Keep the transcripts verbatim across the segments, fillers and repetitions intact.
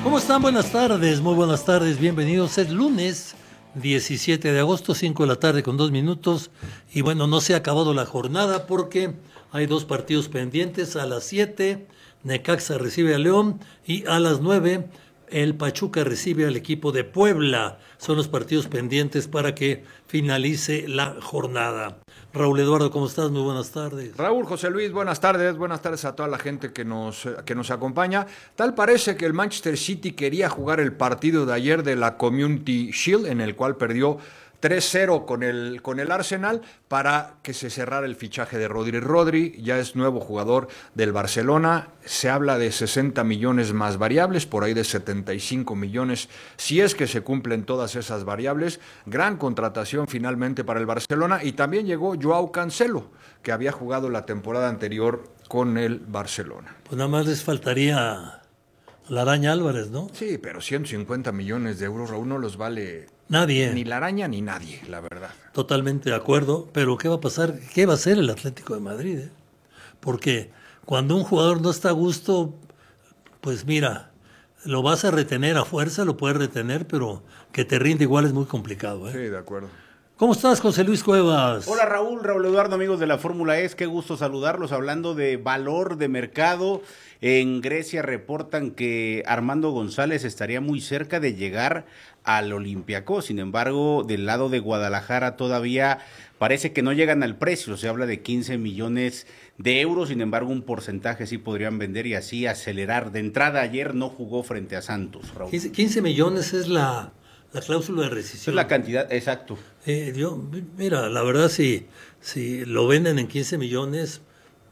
¿Cómo están? Buenas tardes, muy buenas tardes, bienvenidos. Es lunes diecisiete de agosto, cinco de la tarde con dos minutos. Y bueno, no se ha acabado la jornada porque hay dos partidos pendientes. A las siete, Necaxa recibe a León y a las nueve, el Pachuca recibe al equipo de Puebla. Son los partidos pendientes para que finalice la jornada. Raúl Eduardo, ¿cómo estás? Muy buenas tardes. Raúl, José Luis, buenas tardes. Buenas tardes a toda la gente que nos, que nos acompaña. Tal parece que el Manchester City quería jugar el partido de ayer de la Community Shield, en el cual perdió tres cero con el, con el Arsenal, para que se cerrara el fichaje de Rodri. Rodri ya es nuevo jugador del Barcelona. Se habla de sesenta millones más variables, por ahí de setenta y cinco millones, si es que se cumplen todas esas variables. Gran contratación finalmente para el Barcelona. Y también llegó Joao Cancelo, que había jugado la temporada anterior con el Barcelona. Pues nada más les faltaría la Araña Álvarez, ¿no? Sí, pero ciento cincuenta millones de euros, Raúl, no los vale nadie. Ni la Araña ni nadie, la verdad. Totalmente de acuerdo, pero ¿qué va a pasar? ¿Qué va a hacer el Atlético de Madrid? Eh? Porque cuando un jugador no está a gusto, pues mira, lo vas a retener a fuerza, lo puedes retener, pero que te rinde igual es muy complicado. ¿eh? Sí, de acuerdo. ¿Cómo estás, José Luis Cuevas? Hola Raúl, Raúl Eduardo, amigos de la Fórmula E, qué gusto saludarlos. Hablando de valor de mercado, en Grecia reportan que Armando González estaría muy cerca de llegar al Olympiacos. Sin embargo, del lado de Guadalajara todavía parece que no llegan al precio. Se habla de quince millones de euros, sin embargo un porcentaje sí podrían vender y así acelerar. De entrada ayer no jugó frente a Santos, Raúl. quince millones es la... La cláusula de rescisión. Es la cantidad, exacto. Eh, yo, mira, la verdad, si, si lo venden en quince millones,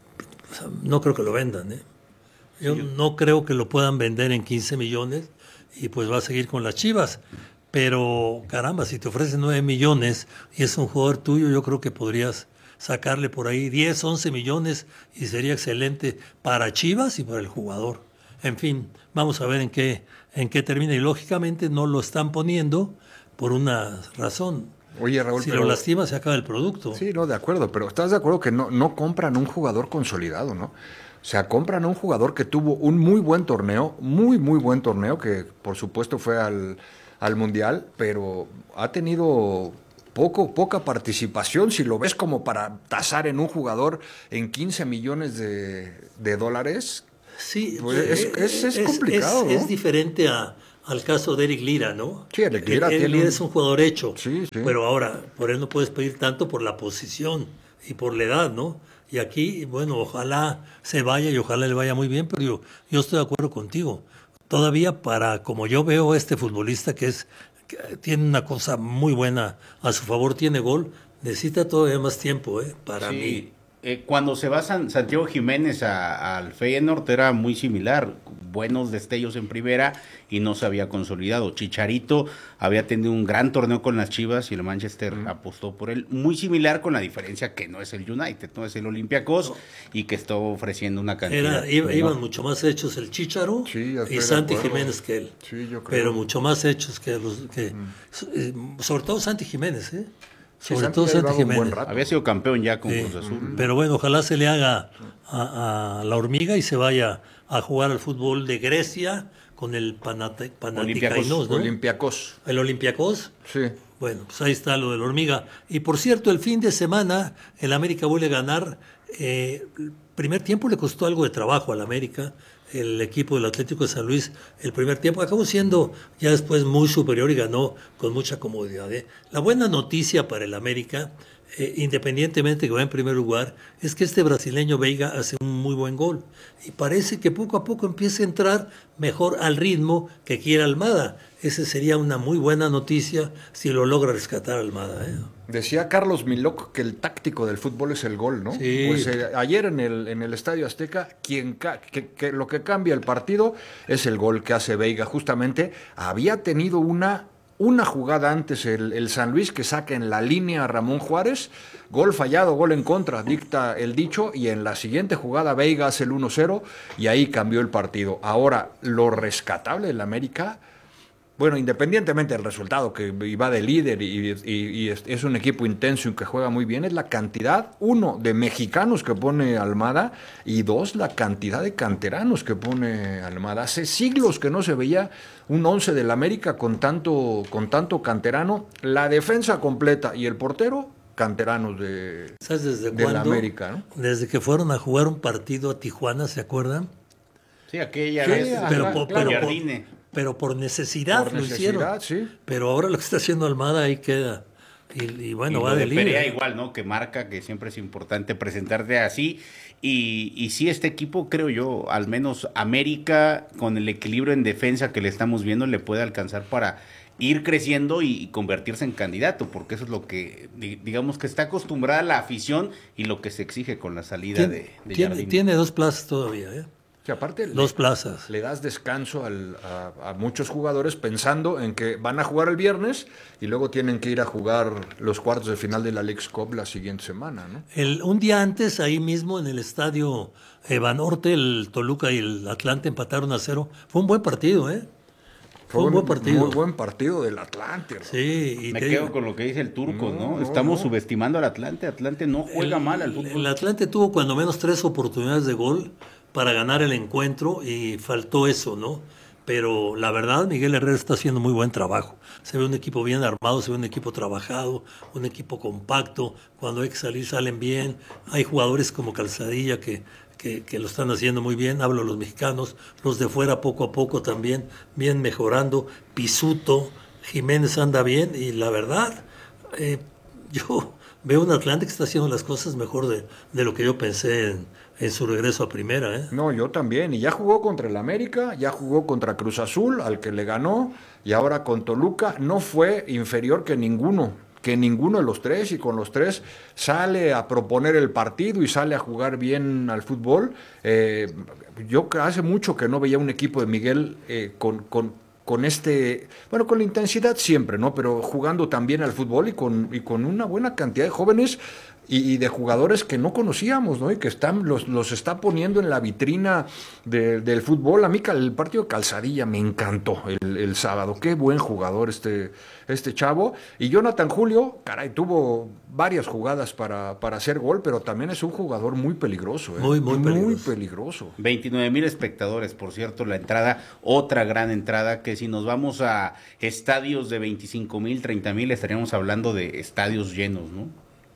no creo que lo vendan. ¿eh? Yo, sí, yo no creo que lo puedan vender en quince millones y pues va a seguir con las Chivas. Pero, caramba, si te ofrecen nueve millones y es un jugador tuyo, yo creo que podrías sacarle por ahí diez, once millones y sería excelente para Chivas y para el jugador. En fin, vamos a ver en qué, en qué termina. Y lógicamente no lo están poniendo por una razón. Oye, Raúl, si pero... lo lastima se acaba el producto. Sí, no, de acuerdo, pero ¿estás de acuerdo que no, no compran un jugador consolidado, no? O sea, compran a un jugador que tuvo un muy buen torneo, muy, muy buen torneo, que por supuesto fue al, al Mundial, pero ha tenido... Poco, poca participación, si lo ves como para tasar en un jugador en quince millones de, de dólares. Sí, pues es, es, es, es complicado, es, ¿no? Es diferente a, al caso de Eric Lira, ¿no? Sí, Eric Lira, Eric tiene Lira un... es un jugador hecho, sí, sí. Pero ahora, por él no puedes pedir tanto por la posición y por la edad, ¿no? Y aquí, bueno, ojalá se vaya y ojalá le vaya muy bien, pero yo, yo estoy de acuerdo contigo. Todavía para, como yo veo a este futbolista que es que tiene una cosa muy buena a su favor, tiene gol, necesita todavía más tiempo, ¿eh? Para sí. mí. Eh, cuando se va San, Santiago Jiménez a, al Feyenoord era muy similar, buenos destellos en primera y no se había consolidado. Chicharito había tenido un gran torneo con las Chivas y el Manchester mm. apostó por él, muy similar, con la diferencia que no es el United, no es el Olympiacos, no. y que está ofreciendo una cantidad. Era, iba, iban mucho más hechos el Chicharo sí, y Santi Jiménez que él, sí, yo creo. Pero mucho más hechos que los que, mm. sobre todo Santi Jiménez, ¿eh? Sí, sobre Santi todo Santi Jiménez. Había sido campeón ya con sí, Cruz Azul. Pero bueno, ojalá se le haga a, a la hormiga y se vaya a jugar al fútbol de Grecia con el Panate, Panathinaikos, ¿no? Olympiacos. ¿El Olympiacos? Sí. Bueno, pues ahí está lo de la hormiga. Y por cierto, el fin de semana el América vuelve a ganar. Eh, el primer tiempo le costó algo de trabajo al América. El equipo del Atlético de San Luis, el primer tiempo, acabó siendo ya después muy superior y ganó con mucha comodidad. ¿eh? La buena noticia para el América, eh, independientemente que va en primer lugar, es que este brasileño Veiga hace un muy buen gol. Y parece que poco a poco empieza a entrar mejor al ritmo que quiere Almada. Esa sería una muy buena noticia si lo logra rescatar Almada. ¿eh? Decía Carlos Milok que el táctico del fútbol es el gol, ¿no? Sí. Pues eh, ayer en el, en el Estadio Azteca, quien ca que, que lo que cambia el partido es el gol que hace Veiga. Justamente había tenido una, una jugada antes el, el San Luis que saca en la línea a Ramón Juárez, gol fallado, gol en contra, dicta el dicho, y en la siguiente jugada Veiga hace el uno cero y ahí cambió el partido. Ahora, lo rescatable del América... bueno, independientemente del resultado, que va de líder y, y, y es, es un equipo intenso y que juega muy bien, es la cantidad, uno, de mexicanos que pone Almada y dos, la cantidad de canteranos que pone Almada. Hace siglos que no se veía un once del América con tanto, con tanto canterano, la defensa completa y el portero, canteranos de, ¿Sabes desde de la cuándo? América, ¿no? Desde que fueron a jugar un partido a Tijuana, ¿se acuerdan? Sí, aquella Sí, vez. ajá, pero, por, claro. pero, por, Jardine. pero por necesidad Por lo necesidad, hicieron. sí. Pero ahora lo que está haciendo Almada ahí queda. Y, y bueno, y va lo de de Perea líder. igual, ¿no? Que marca, que siempre es importante presentarte así. Y, y sí, este equipo, creo yo, al menos América, con el equilibrio en defensa que le estamos viendo, le puede alcanzar para ir creciendo y, y convertirse en candidato, porque eso es lo que, digamos, que está acostumbrada la afición y lo que se exige con la salida Tien- de, de tiene, Jardine. tiene dos plazas todavía, ¿eh? Que aparte Dos le, plazas. le das descanso al- a, a muchos jugadores pensando en que van a jugar el viernes y luego tienen que ir a jugar los cuartos de final de la Leagues Cup la siguiente semana, ¿no? El, un día antes, ahí mismo en el estadio Banorte, el Toluca y el Atlante empataron a cero. Fue un buen partido, ¿eh? Fue un buen partido. Muy buen partido del Atlante, hermano. Sí, y Me te quedo digo, con lo que dice el turco, No, ¿no? no, Estamos no. subestimando al Atlante. Atlante no juega el, mal al fútbol. El Atlante tuvo cuando menos tres oportunidades de gol para ganar el encuentro y faltó eso, ¿no? Pero la verdad, Miguel Herrera está haciendo muy buen trabajo. Se ve un equipo bien armado, se ve un equipo trabajado, un equipo compacto. Cuando hay que salir, salen bien. Hay jugadores como Calzadilla que, que, que lo están haciendo muy bien. Hablo de los mexicanos, los de fuera poco a poco también, bien mejorando. Pisuto, Jiménez anda bien y la verdad, eh, yo veo un Atlante que está haciendo las cosas mejor de, de lo que yo pensé en, en su regreso a primera, ¿eh? No, yo también. Y ya jugó contra el América, ya jugó contra Cruz Azul, al que le ganó, y ahora con Toluca. No fue inferior que ninguno, que ninguno de los tres, y con los tres sale a proponer el partido y sale a jugar bien al fútbol. Eh, yo hace mucho que no veía un equipo de Miguel eh, con... con con este, bueno, con la intensidad siempre, ¿no? Pero jugando también al fútbol y con, y con una buena cantidad de jóvenes y, y de jugadores que no conocíamos, ¿no? Y que están, los, los está poniendo en la vitrina de, del fútbol. A mí el partido de Calzadilla me encantó el, el sábado. Qué buen jugador este, este chavo. Y Jonathan Julio, caray, tuvo varias jugadas para, para hacer gol, pero también es un jugador muy peligroso, ¿eh? Muy, muy peligroso. Muy peligroso. veintinueve mil espectadores, por cierto, la entrada, otra gran entrada, que si nos vamos a estadios de veinticinco mil, treinta mil, estaríamos hablando de estadios llenos, ¿no?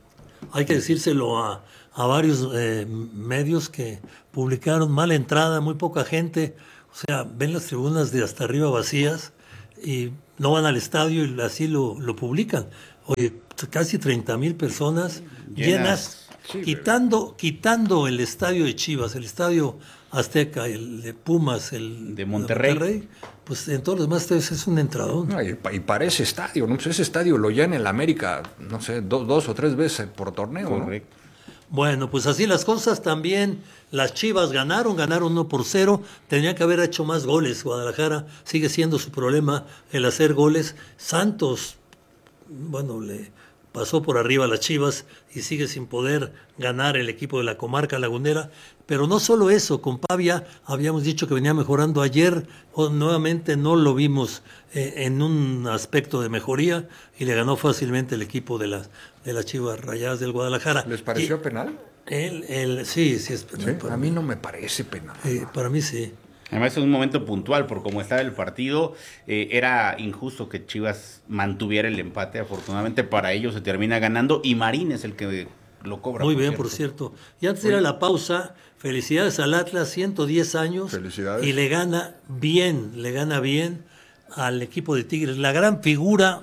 Hay que decírselo a, a varios eh, medios que publicaron mala entrada, muy poca gente. O sea, ven las tribunas de hasta arriba vacías y no van al estadio y así lo, lo publican. Oye, casi treinta mil personas llenas, Llenas. Sí, quitando, quitando el estadio de Chivas, el estadio Azteca, el de Pumas, el De Monterrey. pues en todos los demás estadios es un entradón. No, y, y para ese estadio, ¿no? Pues ese estadio lo llena el América, no sé, do, dos o tres veces por torneo, ¿no? Correcto. Bueno, pues así las cosas también. Las Chivas ganaron, ganaron uno por cero. Tenía que haber hecho más goles. Guadalajara sigue siendo su problema el hacer goles. Santos, bueno, le pasó por arriba a las Chivas y sigue sin poder ganar el equipo de la comarca lagunera. Pero no solo eso, con Pavia habíamos dicho que venía mejorando ayer, o nuevamente no lo vimos eh, en un aspecto de mejoría y le ganó fácilmente el equipo de las, de las Chivas Rayadas del Guadalajara. ¿Les pareció Y penal? él, él, sí, sí es penal. Sí, para a mí no me parece penal. eh, para mí sí. Además es un momento puntual, por cómo estaba el partido, eh, era injusto que Chivas mantuviera el empate. Afortunadamente para ellos se termina ganando y Marín es el que lo cobra. Muy bien, por cierto. Y antes de ir a la pausa, felicidades al Atlas, ciento diez años. Felicidades. Y le gana bien, le gana bien al equipo de Tigres. La gran figura,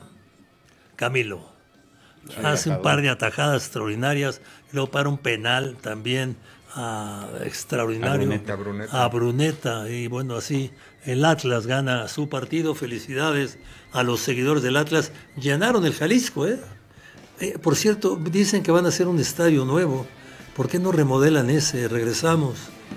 Camilo. Hace un par de atajadas extraordinarias, y luego para un penal también ah, extraordinario. A Bruneta. A Bruneta. A Bruneta. Y bueno, así el Atlas gana su partido. Felicidades a los seguidores del Atlas. Llenaron el Jalisco, ¿eh? Eh, por cierto, dicen que van a hacer un estadio nuevo. ¿Por qué no remodelan ese? Regresamos.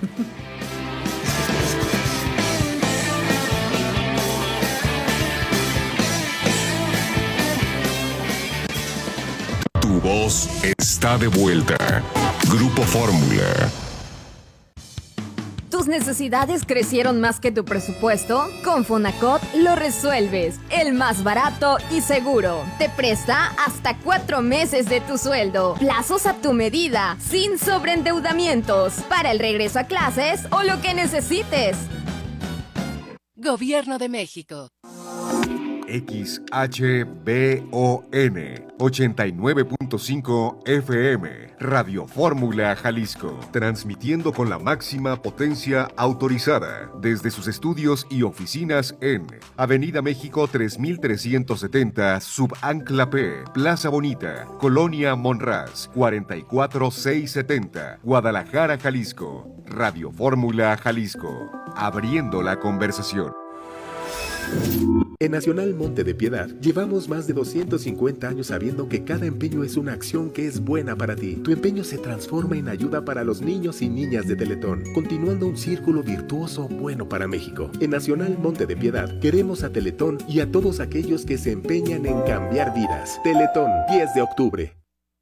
Tu voz está de vuelta. Grupo Fórmula. Tu ¿Tus necesidades crecieron más que tu presupuesto? Con Fonacot lo resuelves. El más barato y seguro. Te presta hasta cuatro meses de tu sueldo. Plazos a tu medida, sin sobreendeudamientos. Para el regreso a clases o lo que necesites. Gobierno de México. X H B O N ochenta y nueve punto cinco F M, Radio Fórmula Jalisco, transmitiendo con la máxima potencia autorizada desde sus estudios y oficinas en Avenida México tres mil trescientos setenta, Subancla P, Plaza Bonita, Colonia Monraz, cuarenta y cuatro mil seiscientos setenta, Guadalajara, Jalisco. Radio Fórmula Jalisco, abriendo la conversación. En Nacional Monte de Piedad llevamos más de doscientos cincuenta años sabiendo que cada empeño es una acción que es buena para ti. Tu empeño se transforma en ayuda para los niños y niñas de Teletón, continuando un círculo virtuoso bueno para México. En Nacional Monte de Piedad queremos a Teletón y a todos aquellos que se empeñan en cambiar vidas. Teletón, diez de octubre.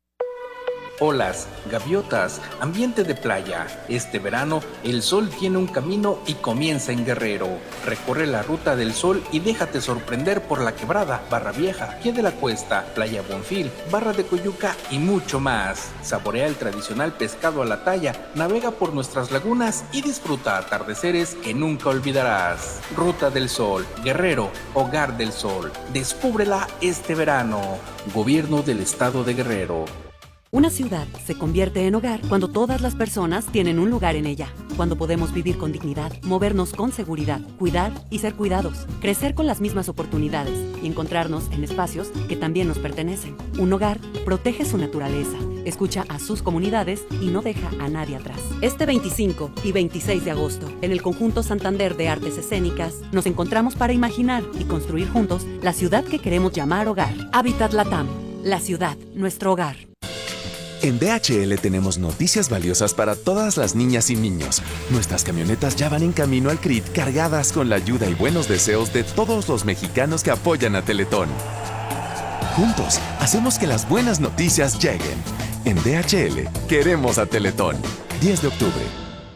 Olas, gaviotas, ambiente de playa. Este verano, el sol tiene un camino y comienza en Guerrero. Recorre la ruta del sol y déjate sorprender por La Quebrada, Barra Vieja, Pie de la Cuesta, Playa Bonfil, Barra de Coyuca y mucho más. Saborea el tradicional pescado a la talla, navega por nuestras lagunas y disfruta atardeceres que nunca olvidarás. Ruta del Sol, Guerrero, Hogar del Sol. Descúbrela este verano. Gobierno del Estado de Guerrero. Una ciudad se convierte en hogar cuando todas las personas tienen un lugar en ella, cuando podemos vivir con dignidad, movernos con seguridad, cuidar y ser cuidados, crecer con las mismas oportunidades y encontrarnos en espacios que también nos pertenecen. Un hogar protege su naturaleza, escucha a sus comunidades y no deja a nadie atrás. Este veinticinco y veintiséis de agosto, en el Conjunto Santander de Artes Escénicas, nos encontramos para imaginar y construir juntos la ciudad que queremos llamar hogar. Hábitat Latam, la ciudad, nuestro hogar. En D H L tenemos noticias valiosas para todas las niñas y niños. Nuestras camionetas ya van en camino al C R I T cargadas con la ayuda y buenos deseos de todos los mexicanos que apoyan a Teletón. Juntos, hacemos que las buenas noticias lleguen. En D H L, queremos a Teletón. diez de octubre.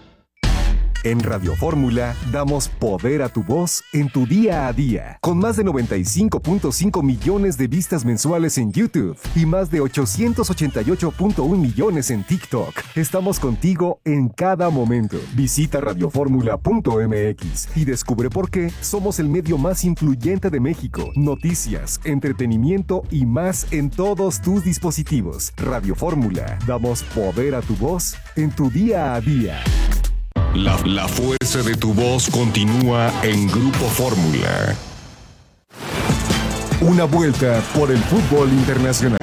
En Radio Fórmula damos poder a tu voz en tu día a día, con más de noventa y cinco punto cinco millones de vistas mensuales en YouTube y más de ochocientos ochenta y ocho punto uno millones en TikTok. Estamos contigo en cada momento. Visita radio fórmula punto m x y descubre por qué somos el medio más influyente de México. Noticias, entretenimiento y más en todos tus dispositivos. Radio Fórmula, damos poder a tu voz en tu día a día. La, la fuerza de tu voz continúa en Grupo Fórmula. Una vuelta por el fútbol internacional.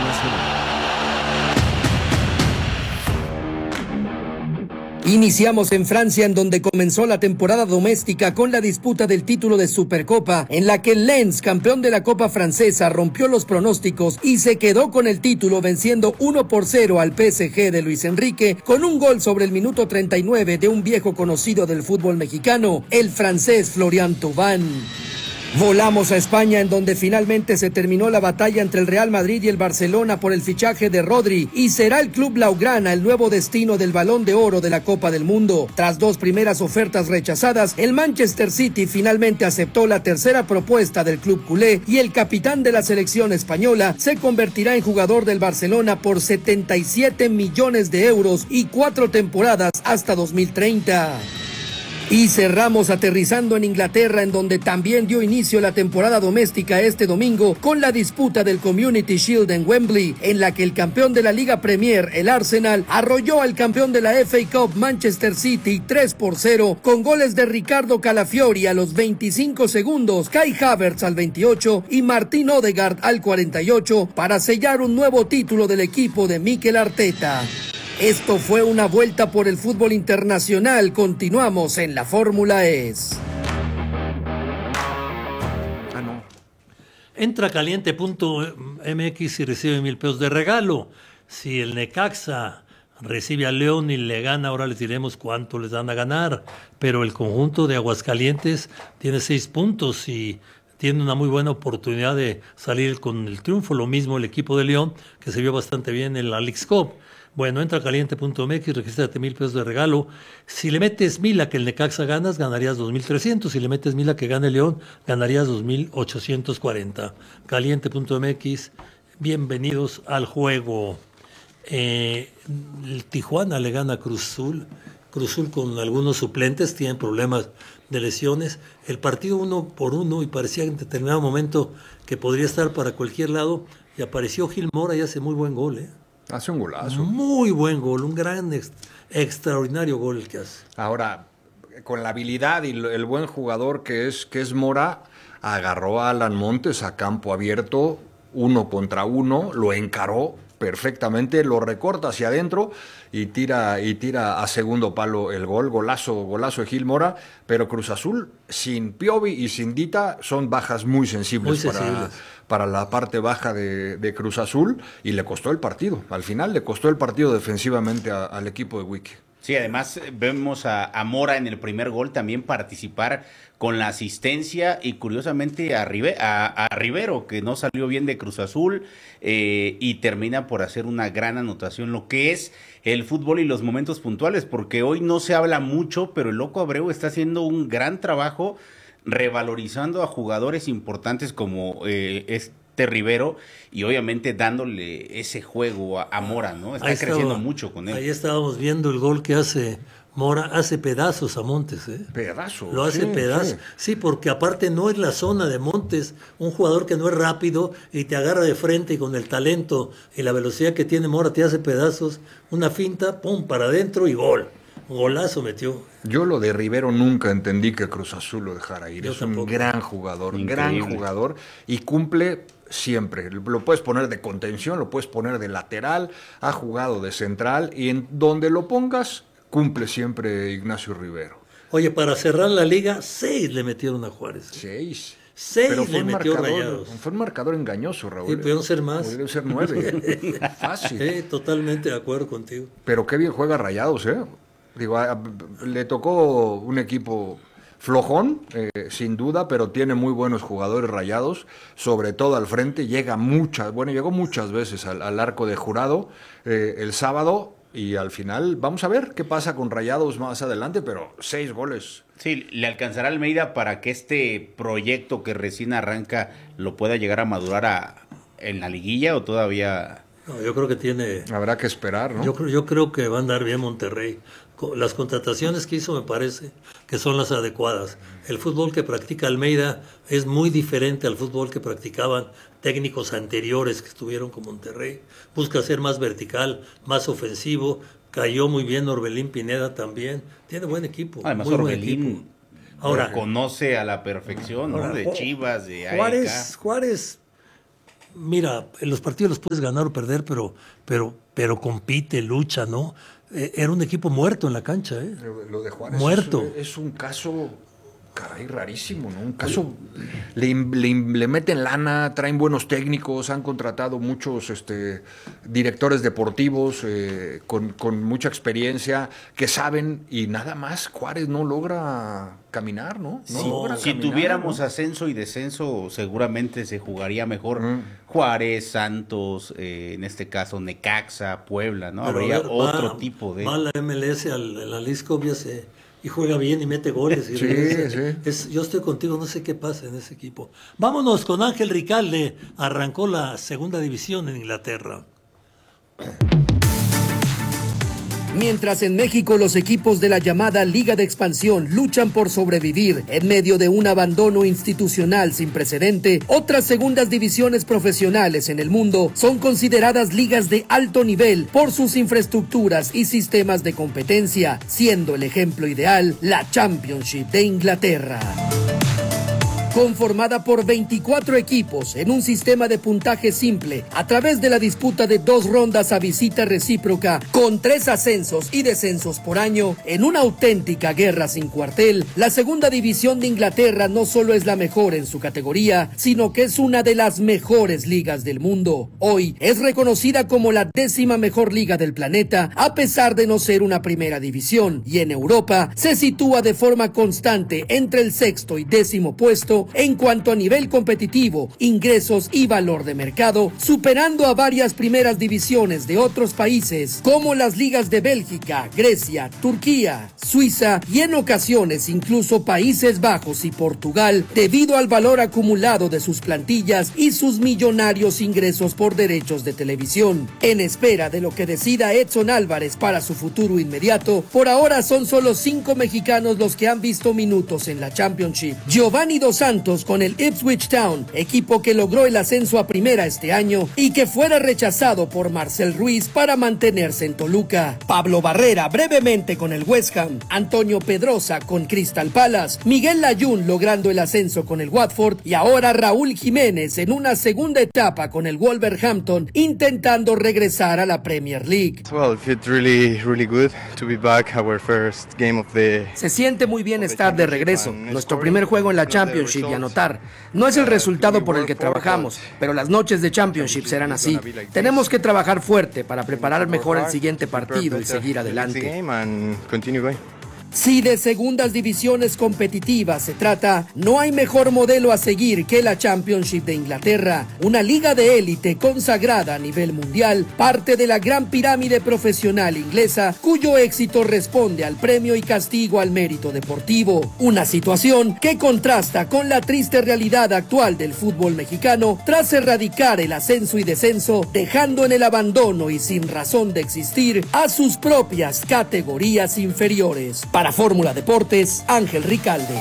Iniciamos en Francia, en donde comenzó la temporada doméstica con la disputa del título de Supercopa, en la que el Lens, campeón de la Copa Francesa, rompió los pronósticos y se quedó con el título, venciendo uno por cero al P S G de Luis Enrique, con un gol sobre el minuto treinta y nueve de un viejo conocido del fútbol mexicano, el francés Florian Thauvin. Volamos a España, en donde finalmente se terminó la batalla entre el Real Madrid y el Barcelona por el fichaje de Rodri, y será el club blaugrana el nuevo destino del Balón de Oro de la Copa del Mundo. Tras dos primeras ofertas rechazadas, el Manchester City finalmente aceptó la tercera propuesta del club culé, y el capitán de la selección española se convertirá en jugador del Barcelona por setenta y siete millones de euros y cuatro temporadas hasta dos mil treinta. Y cerramos aterrizando en Inglaterra, en donde también dio inicio la temporada doméstica este domingo con la disputa del Community Shield en Wembley, en la que el campeón de la Liga Premier, el Arsenal, arrolló al campeón de la F A Cup, Manchester City, tres por cero, con goles de Ricardo Calafiori a los veinticinco segundos, Kai Havertz al veintiocho y Martín Odegaard al cuarenta y ocho, para sellar un nuevo título del equipo de Mikel Arteta. Esto fue una vuelta por el fútbol internacional. Continuamos en la Fórmula E S. Ah, no. Entra caliente punto m x y recibe mil pesos de regalo. Si el Necaxa recibe a León y le gana, ahora les diremos cuánto les dan a ganar. Pero el conjunto de Aguascalientes tiene seis puntos y tiene una muy buena oportunidad de salir con el triunfo. Lo mismo el equipo de León, que se vio bastante bien en la Leagues Cup. Bueno, entra a caliente punto m x, regístrate mil pesos de regalo. Si le metes mil a que el Necaxa ganas, ganarías dos mil trescientos. Si le metes mil a que gane León, ganarías dos mil ochocientos cuarenta. caliente punto m x, bienvenidos al juego. Eh, el Tijuana le gana a Cruz Azul. Cruz Azul con algunos suplentes, tienen problemas de lesiones. El partido uno por uno y parecía en determinado momento que podría estar para cualquier lado. Y apareció Gil Mora y hace muy buen gol, ¿eh? Hace un golazo. Muy buen gol, un gran, ex, extraordinario gol el que hace. Ahora, con la habilidad y el buen jugador que es, que es Mora, agarró a Alan Montes a campo abierto, uno contra uno, lo encaró perfectamente, lo recorta hacia adentro y tira, y tira a segundo palo el gol, golazo, golazo de Gil Mora, pero Cruz Azul, sin Piovi y sin Dita, son bajas muy sensibles, muy para, sensibles. para la parte baja de, de Cruz Azul, y le costó el partido, al final le costó el partido defensivamente a, al equipo de Wiki. Sí, además vemos a, a Mora en el primer gol también participar con la asistencia y curiosamente a, Rive, a, a Rivero, que no salió bien de Cruz Azul eh, y termina por hacer una gran anotación, lo que es el fútbol y los momentos puntuales, porque hoy no se habla mucho, pero el Loco Abreu está haciendo un gran trabajo revalorizando a jugadores importantes como eh, este Rivero y obviamente dándole ese juego a, a Mora, ¿no? Está Ahí creciendo estaba, mucho con él. Ahí estábamos viendo el gol que hace Mora, hace pedazos a Montes, ¿eh? Pedazos. Lo hace sí, pedazos. sí. Sí, porque aparte no es la zona de Montes, un jugador que no es rápido y te agarra de frente y con el talento y la velocidad que tiene Mora te hace pedazos, una finta, pum, para adentro y gol. Golazo metió. Yo lo de Rivero nunca entendí que Cruz Azul lo dejara ir. Yo es tampoco. un gran jugador, un Increíble. gran jugador y cumple siempre. Lo puedes poner de contención, lo puedes poner de lateral, ha jugado de central y en donde lo pongas cumple siempre Ignacio Rivero. Oye, para cerrar la liga, seis le metieron a Juárez. Seis. Seis Pero le fue un, metió marcador, Rayados. fue un marcador engañoso, Raúl. Y pudieron ser más. Pudieron ser nueve. Fácil. Sí, totalmente de acuerdo contigo. Pero qué bien juega Rayados, ¿eh? Digo, a- a- le tocó un equipo flojón, eh, sin duda, pero tiene muy buenos jugadores Rayados, sobre todo al frente, llega muchas, bueno, llegó muchas veces al, al arco de Jurado eh, el sábado, y al final vamos a ver qué pasa con Rayados más adelante, pero seis goles. Sí, le alcanzará Almeida para que este proyecto que recién arranca lo pueda llegar a madurar a, en la liguilla o todavía... No, yo creo que tiene... Habrá que esperar, ¿no? Yo creo, yo creo que va a andar bien Monterrey. Co- Las contrataciones que hizo me parece que son las adecuadas. El fútbol que practica Almeida es muy diferente al fútbol que practicaban técnicos anteriores que estuvieron con Monterrey. Busca ser más vertical, más ofensivo. Cayó muy bien Orbelín Pineda también. Tiene buen equipo. Además, muy buen Orbelín equipo. Ahora, lo conoce a la perfección, ¿no? ahora, De Ju- Chivas, de A E K. Juárez, Juárez, mira, en los partidos los puedes ganar o perder, pero, pero, pero compite, lucha, ¿no? Eh, era un equipo muerto en la cancha, ¿eh? Lo, lo de Juárez Muerto. Es, es un caso, caray, rarísimo, ¿no? Un caso, le, le, le meten lana, traen buenos técnicos, han contratado muchos este, directores deportivos eh, con, con mucha experiencia, que saben, y nada más Juárez no logra caminar, ¿no? No Si, logra si caminar, tuviéramos ¿no? ascenso y descenso, seguramente se jugaría mejor Mm. Juárez, Santos, eh, en este caso Necaxa, Puebla, ¿no? Pero, Habría a ver, otro va- tipo de... Va la M L S al, al Jalisco, ya sé, y juega bien y mete goles. Y Sí, regresa. sí. Es- yo estoy contigo, no sé qué pasa en ese equipo. Vámonos con Ángel Ricalde, arrancó la segunda división en Inglaterra. Mientras en México los equipos de la llamada Liga de Expansión luchan por sobrevivir en medio de un abandono institucional sin precedente, otras segundas divisiones profesionales en el mundo son consideradas ligas de alto nivel por sus infraestructuras y sistemas de competencia, siendo el ejemplo ideal la Championship de Inglaterra. Conformada por veinticuatro equipos en un sistema de puntaje simple a través de la disputa de dos rondas a visita recíproca con tres ascensos y descensos por año en una auténtica guerra sin cuartel, la segunda división de Inglaterra no solo es la mejor en su categoría, sino que es una de las mejores ligas del mundo. Hoy es reconocida como la décima mejor liga del planeta a pesar de no ser una primera división, y en Europa se sitúa de forma constante entre el sexto y décimo puesto año en cuanto a nivel competitivo, ingresos y valor de mercado, superando a varias primeras divisiones de otros países como las ligas de Bélgica, Grecia, Turquía, Suiza y en ocasiones incluso Países Bajos y Portugal, debido al valor acumulado de sus plantillas y sus millonarios ingresos por derechos de televisión. En espera de lo que decida Edson Álvarez para su futuro inmediato, por ahora son solo cinco mexicanos los que han visto minutos en la Championship. Giovanni Dos Santos con el Ipswich Town, equipo que logró el ascenso a primera este año y que fuera rechazado por Marcel Ruiz para mantenerse en Toluca. Pablo Barrera brevemente con el West Ham, Antonio Pedrosa con Crystal Palace, Miguel Layún logrando el ascenso con el Watford y ahora Raúl Jiménez en una segunda etapa con el Wolverhampton intentando regresar a la Premier League. Well, it feels really, really good to be back. Our first game of the Se siente muy bien estar de regreso, nuestro primer juego en la Championship y anotar. No es el resultado por el que trabajamos, pero las noches de Championship serán así. Tenemos que trabajar fuerte para preparar mejor el siguiente partido y seguir adelante. Si de segundas divisiones competitivas se trata, no hay mejor modelo a seguir que la Championship de Inglaterra, una liga de élite consagrada a nivel mundial, parte de la gran pirámide profesional inglesa, cuyo éxito responde al premio y castigo al mérito deportivo. Una situación que contrasta con la triste realidad actual del fútbol mexicano tras erradicar el ascenso y descenso, dejando en el abandono y sin razón de existir a sus propias categorías inferiores. Para Fórmula Deportes, Ángel Ricalde.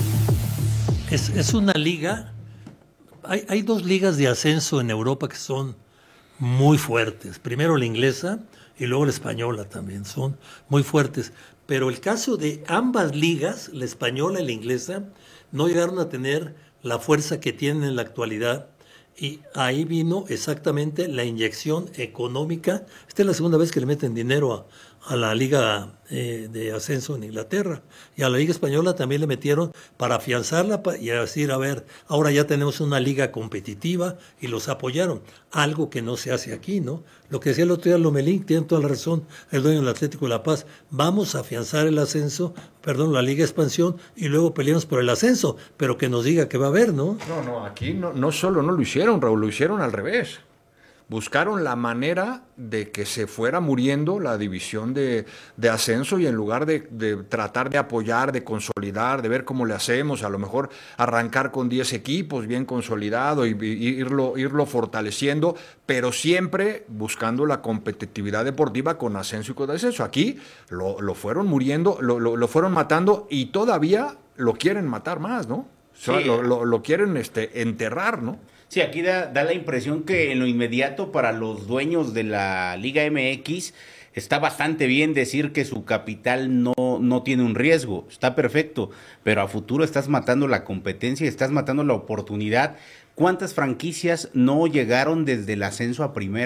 Es, es una liga, hay, hay dos ligas de ascenso en Europa que son muy fuertes. Primero la inglesa y luego la española también, son muy fuertes. Pero el caso de ambas ligas, la española y la inglesa, no llegaron a tener la fuerza que tienen en la actualidad. Y ahí vino exactamente la inyección económica. Esta es la segunda vez que le meten dinero a, a la Liga eh, de Ascenso en Inglaterra. Y a la Liga Española también le metieron para afianzarla y decir, a ver, ahora ya tenemos una liga competitiva y los apoyaron. Algo que no se hace aquí, ¿no? Lo que decía el otro día Lomelín, tiene toda la razón, el dueño del Atlético de La Paz. Vamos a afianzar el ascenso, perdón, la Liga Expansión y luego peleamos por el ascenso, pero que nos diga que va a haber, ¿no? No, no, aquí no, no solo no lo hicieron, Raúl, lo hicieron al revés. Buscaron la manera de que se fuera muriendo la división de, de ascenso y en lugar de, de tratar de apoyar, de consolidar, de ver cómo le hacemos, a lo mejor arrancar con diez equipos bien consolidado y, y irlo, irlo fortaleciendo, pero siempre buscando la competitividad deportiva con ascenso y con descenso. Aquí lo, lo fueron muriendo, lo, lo, lo fueron matando y todavía lo quieren matar más, ¿no? O sea, Sí. lo, lo, lo quieren este, enterrar, ¿no? Sí, aquí da, da la impresión que en lo inmediato para los dueños de la Liga M X está bastante bien decir que su capital no, no tiene un riesgo, está perfecto, pero a futuro estás matando la competencia, estás matando la oportunidad. ¿Cuántas franquicias no llegaron desde el ascenso a primera?